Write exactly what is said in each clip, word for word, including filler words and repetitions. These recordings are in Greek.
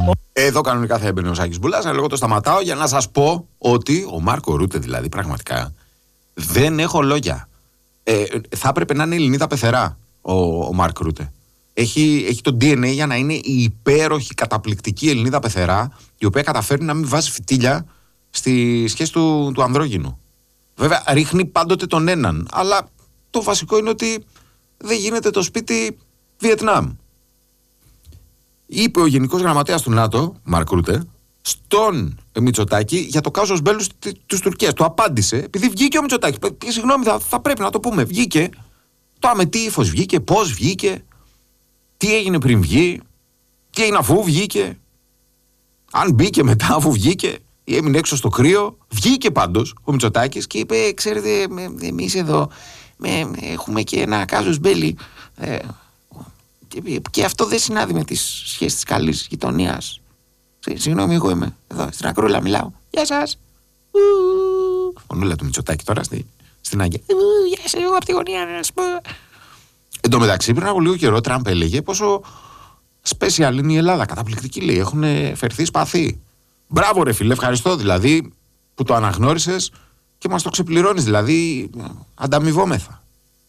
Εδώ κανονικά θα έμπαινε ο Σάκης Μπουλάς, αλλά εγώ το σταματάω για να σας πω ότι ο Μάρκο Ρούτε, δηλαδή, πραγματικά δεν έχω λόγια. Ε, θα έπρεπε να είναι Ελληνίδα πεθερά ο, ο Μάρκο Ρούτε. Έχει, έχει το ντι εν έι για να είναι η υπέροχη, καταπληκτική Ελληνίδα πεθερά, η οποία καταφέρνει να μην βάζει φυτίλια στη σχέση του, του ανδρόγυνου. Βέβαια, ρίχνει πάντοτε τον έναν, αλλά το βασικό είναι ότι δεν γίνεται το σπίτι Βιετνάμ. Είπε ο Γενικός Γραμματέας του ΝΑΤΟ, Μαρκ Ρούτε, στον Μητσοτάκη για το κάζος μπέλους της Τουρκίας. Το απάντησε, επειδή βγήκε ο Μητσοτάκης. Συγγνώμη, θα, θα πρέπει να το πούμε. Βγήκε. Το με τι ύφος βγήκε, πώς βγήκε, τι έγινε πριν βγει, τι έγινε αφού βγήκε, αν μπήκε μετά αφού βγήκε ή έμεινε έξω στο κρύο. Βγήκε πάντως ο Μητσοτάκης και είπε: ξέρετε, εμείς εδώ με, έχουμε και ένα κάζος μπέλι. Ε, Και, και αυτό δεν συνάδει με τις σχέσεις της καλής γειτονίας. Συγγνώμη, εγώ είμαι εδώ στην Ακρούλα, μιλάω. Γεια σας. Φωνούλα του Μητσοτάκη τώρα στη, στην Άγκια. Γεια σας, εγώ από τη γωνία να σας πω. Εν τω μεταξύ, πριν από λίγο καιρό, Τραμπ έλεγε πόσο special είναι η Ελλάδα. Καταπληκτική, λέει. Έχουν φερθεί σπαθί. Μπράβο, ρε φίλε, ευχαριστώ δηλαδή που το αναγνώρισες και μας το ξεπληρώνεις. Δηλαδή, ανταμοιβόμεθα.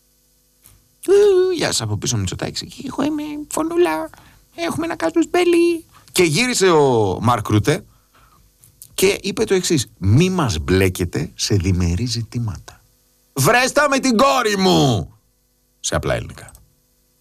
Γεια σας από πίσω Μητσοτάκης. Εγώ είμαι Φωνούλα. Έχουμε ένα κάζος μπέλι. Και γύρισε ο Μαρκ Ρούτε και είπε το εξής: μη μας μπλέκετε σε διμερεί ζητήματα. Βρέστα με την κόρη μου! Σε απλά ελληνικά.